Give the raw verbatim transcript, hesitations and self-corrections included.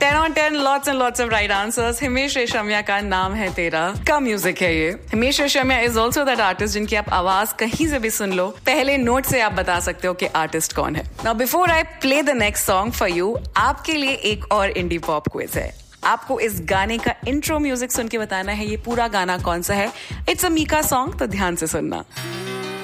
Ten on ten, lots and lots of right answers. Himesh Reshammiya का नाम है तेरा का म्यूजिक है ये. Himesh Reshammiya is also that artist जिनकी आप आवाज कहीं से भी सुन लो, पहले नोट से आप बता सकते हो कि आर्टिस्ट कौन है. Now before I play the next song for you, आपके लिए एक और इंडी पॉप क्विज है. आपको इस गाने का इंट्रो म्यूजिक सुन के बताना है ये पूरा गाना कौन सा है. इट्स अ मीका सॉन्ग, तो ध्यान से सुनना.